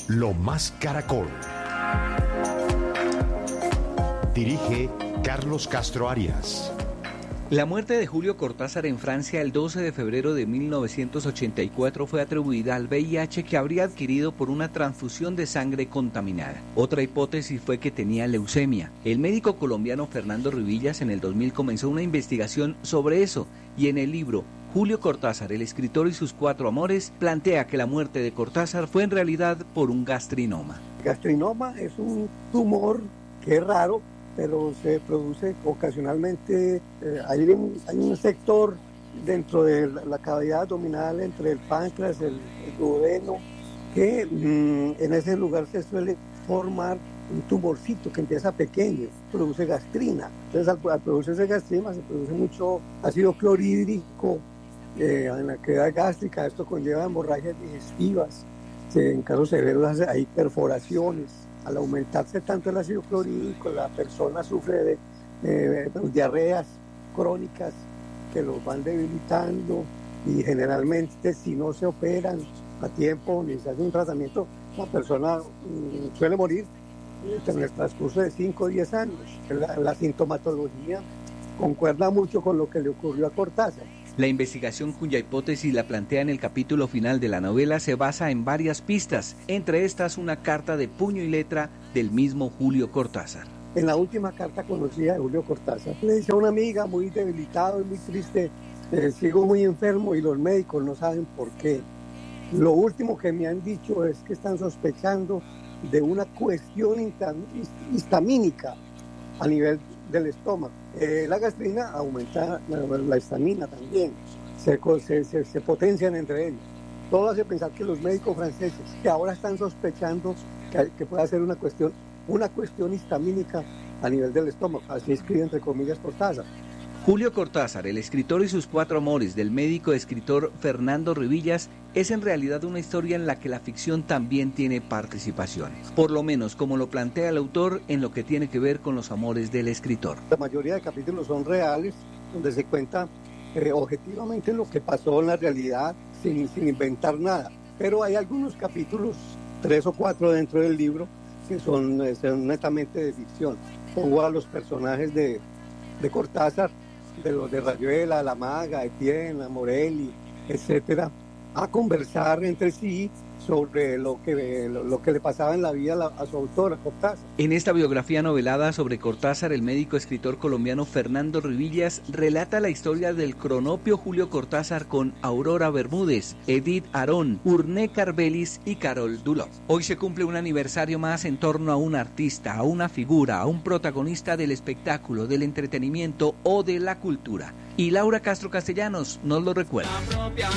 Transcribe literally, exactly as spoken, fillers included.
Lo Más Caracol. Dirige Carlos Castro Arias. La muerte de Julio Cortázar en Francia el doce de febrero de mil novecientos ochenta y cuatro fue atribuida al V I H que habría adquirido por una transfusión de sangre contaminada. Otra hipótesis fue que tenía leucemia. El médico colombiano Fernando Rivillas en el dos mil comenzó una investigación sobre eso y en el libro Julio Cortázar, el escritor y sus cuatro amores, plantea que la muerte de Cortázar fue en realidad por un gastrinoma. El gastrinoma es un tumor que es raro, pero se produce ocasionalmente. Eh, hay, un, hay un sector dentro de la, la cavidad abdominal entre el páncreas, el, el duodeno, que mmm, en ese lugar se suele formar un tumorcito que empieza pequeño, produce gastrina. Entonces al, al producirse gastrina se produce mucho ácido clorhídrico eh, en la cavidad gástrica. Esto conlleva hemorragias digestivas, se, en casos severos hay perforaciones. Al aumentarse tanto el ácido clorhídrico, la persona sufre de eh, diarreas crónicas que los van debilitando y generalmente si no se operan a tiempo ni se hace un tratamiento, la persona mm, suele morir en el transcurso de cinco o diez años. La, la sintomatología concuerda mucho con lo que le ocurrió a Cortázar. La investigación, cuya hipótesis la plantea en el capítulo final de la novela, se basa en varias pistas, entre estas una carta de puño y letra del mismo Julio Cortázar. En la última carta conocida de Julio Cortázar, le dice a una amiga muy debilitado y muy triste, eh, sigo muy enfermo y los médicos no saben por qué. Lo último que me han dicho es que están sospechando de una cuestión histamínica a nivel del estómago. Eh, la gastrina aumenta la, la histamina también, se, se, se, se potencian entre ellos. Todo hace pensar que los médicos franceses, que ahora están sospechando que, que pueda ser una cuestión, una cuestión histamínica a nivel del estómago, así escribe entre comillas Cortázar. Julio Cortázar, el escritor y sus cuatro amores del médico escritor Fernando Rivillas, es en realidad una historia en la que la ficción también tiene participación, por lo menos como lo plantea el autor en lo que tiene que ver con los amores del escritor. La mayoría de capítulos son reales, donde se cuenta eh, objetivamente lo que pasó en la realidad, sin, sin inventar nada, pero hay algunos capítulos, tres o cuatro dentro del libro, que son, eh, son netamente de ficción. Pongo a los personajes de, de Cortázar, de los de Rayuela, La Maga, Etienne, Morelli, etcétera, a conversar entre sí sobre lo que, lo, lo que le pasaba en la vida a, la, a su autor, a Cortázar. En esta biografía novelada sobre Cortázar, el médico escritor colombiano Fernando Rivillas relata la historia del cronopio Julio Cortázar con Aurora Bermúdez, Edith Arón, Urné Carbelis y Carol Duló. Hoy se cumple un aniversario más en torno a un artista, a una figura, a un protagonista del espectáculo, del entretenimiento o de la cultura. Y Laura Castro Castellanos nos lo recuerda.